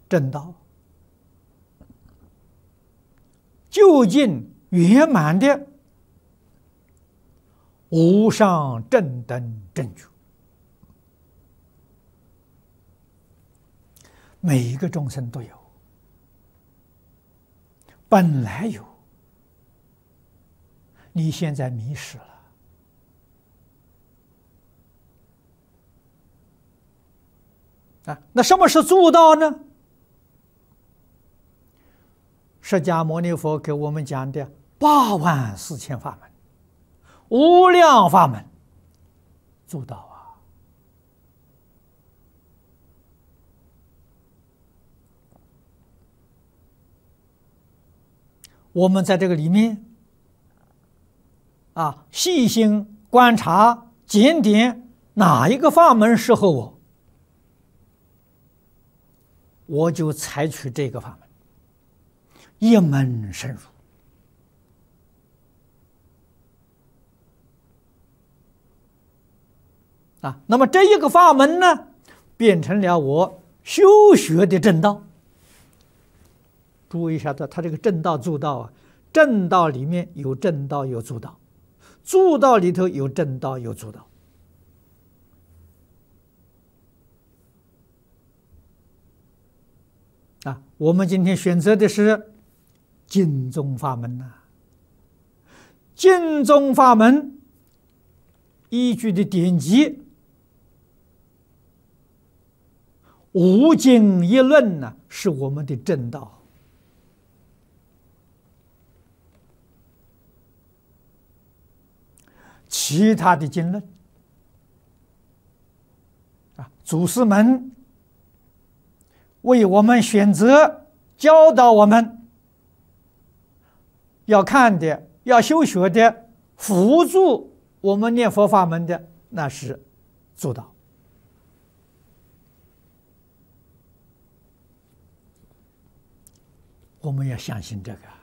正道，究竟圆满的无上正等正觉，每一个众生都有，本来有，你现在迷失了。那什么是助道呢？释迦牟尼佛给我们讲的84000法门，无量法门，助道啊！我们在这个里面细心观察检点，哪一个法门适合我，我就采取这个法门，一门深入。那么这一个法门呢，变成了我修学的正道。注意一下，它这个正道助道正道里面有正道有助道，助道里头有正道有助道。我们今天选择的是净宗法门净宗法门依据的典籍无经一论是我们的正道。其他的经论祖师们为我们选择，教导我们要看的、要修学的、辅助我们念佛法门的，那是助道。我们要相信这个。